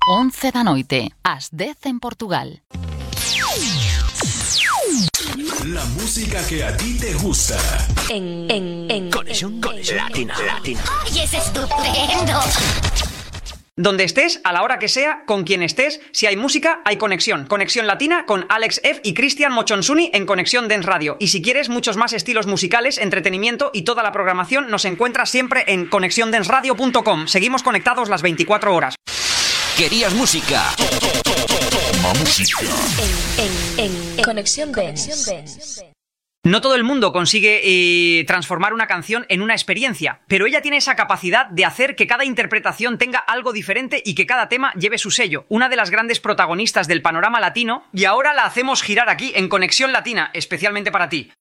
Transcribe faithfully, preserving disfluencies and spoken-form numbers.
once da noite, ás dez en Portugal. La música que a ti te gusta. En, en, en Conexión, conexión latina, latina. ¡Ay, es estupendo! Donde estés, a la hora que sea, con quien estés, si hay música, hay conexión. Conexión Latina con Alex F. y Cristian Mochonsuni en Conexión Dance Radio. Y si quieres muchos más estilos musicales, entretenimiento y toda la programación, nos encuentras siempre en conexión dance radio punto com. Seguimos conectados las veinticuatro horas. ¿Querías música? Toma música. En, en, en Conexión Dance. No todo el mundo consigue eh, transformar una canción en una experiencia, pero ella tiene esa capacidad de hacer que cada interpretación tenga algo diferente y que cada tema lleve su sello. Una de las grandes protagonistas del panorama latino, y ahora la hacemos girar aquí en Conexión Latina, especialmente para ti.